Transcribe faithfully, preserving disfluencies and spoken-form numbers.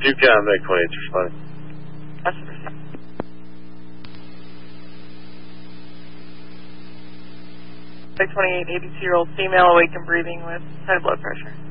You can, make twenty-eight, responding. That's received. twenty-eight, eighty-two-year-old female, awake and breathing with high blood pressure.